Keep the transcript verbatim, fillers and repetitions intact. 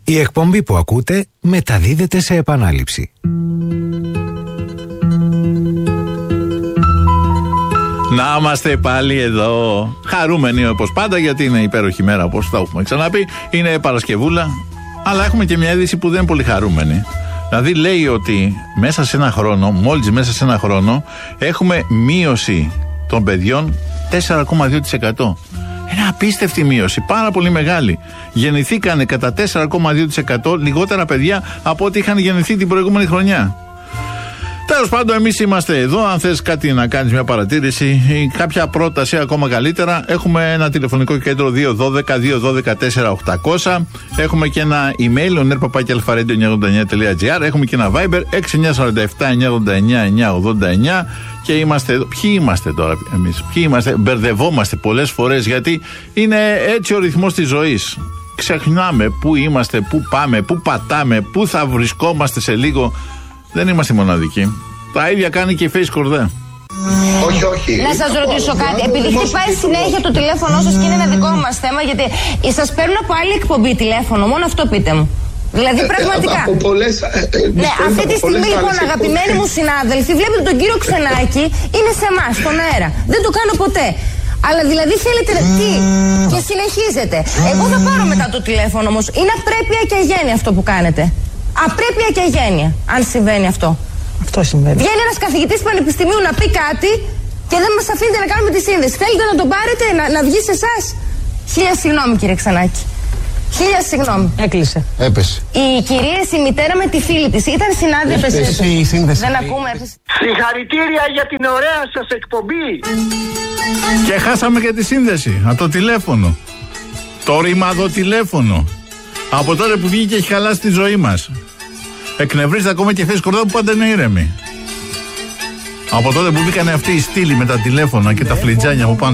Η εκπομπή που ακούτε μεταδίδεται σε επανάληψη. Να είμαστε πάλι εδώ, χαρούμενοι όπως πάντα, γιατί είναι υπέροχη μέρα, όπως τα έχουμε ξαναπεί. Είναι Παρασκευούλα, αλλά έχουμε και μια είδηση που δεν είναι πολύ χαρούμενη. Δηλαδή λέει ότι μέσα σε ένα χρόνο, μόλις μέσα σε ένα χρόνο, έχουμε μείωση των παιδιών τέσσερα κόμμα δύο τοις εκατό. Είναι απίστευτη μείωση, πάρα πολύ μεγάλη. Γεννηθήκανε κατά τέσσερα κόμμα δύο τοις εκατό λιγότερα παιδιά από ό,τι είχαν γεννηθεί την προηγούμενη χρονιά. Τέλος πάντων, εμείς είμαστε εδώ. Αν θες κάτι να κάνεις, μια παρατήρηση ή κάποια πρόταση ακόμα καλύτερα, έχουμε ένα τηλεφωνικό κέντρο δύο ένα δύο δύο ένα δύο τέσσερα οκτακόσια. Έχουμε και ένα email, ο νερ παπάκι αλφα ρέιντιο εννιακόσια ογδόντα εννιά τελεία τζι άρ. Έχουμε και ένα Viber έξι εννιά τέσσερα επτά εννιακόσια ογδόντα εννιά εννιακόσια ογδόντα εννιά. Και είμαστε εδώ. Ποιοι είμαστε τώρα εμείς? Ποιοι είμαστε? Μπερδευόμαστε πολλές φορές, γιατί είναι έτσι ο ρυθμός της ζωής. Ξεχνάμε πού είμαστε, πού πάμε, πού πατάμε, πού θα βρισκόμαστε σε λίγο. Δεν είμαστε μοναδικοί. Τα ίδια κάνει και η Face Κορδέ. Όχι, όχι. Να σας ρωτήσω κάτι. Επειδή χτυπάει συνέχεια το τηλέφωνο σας και είναι ένα δικό μας θέμα, γιατί σας παίρνω από άλλη εκπομπή τηλέφωνο, μόνο αυτό πείτε μου. Δηλαδή πραγματικά. Από πολλές, ναι, αυτή τη στιγμή λοιπόν, αγαπημένοι μου συνάδελφοι, βλέπετε τον κύριο Ξενάκη είναι σε εμάς, στον αέρα. Δεν το κάνω ποτέ. Αλλά δηλαδή θέλετε τι? Και συνεχίζετε. Εγώ θα πάρω μετά το τηλέφωνο όμως. Είναι απρέπεια και αγένεια αυτό που κάνετε. Απρέπεια και αγένεια, αν συμβαίνει αυτό. Αυτό συμβαίνει. Βγαίνει ένας καθηγητής πανεπιστημίου να πει κάτι και δεν μας αφήνετε να κάνουμε τη σύνδεση. Θέλετε να τον πάρετε, να, να βγει σε εσάς? Χίλια συγγνώμη, κύριε Ξανάκη. Χίλια συγγνώμη. Έκλεισε. Έπεσε. Η κυρία, η μητέρα με τη φίλη της ήταν συνάδελφη. Έπεσε η σύνδεση. Δεν ακούμε, έπεσε. Συγχαρητήρια για την ωραία σας εκπομπή. Και χάσαμε και τη σύνδεση από το τηλέφωνο. Το ρημαδο τηλέφωνο. Από τότε που βγήκε έχει χαλάσει τη ζωή μας. Εκνευρίζεται ακόμα και η Face Κορδά που πάντα είναι ήρεμη. Από τότε που μπήκανε αυτοί οι στήλοι με τα τηλέφωνα και τα φλιτζάνια που πάνε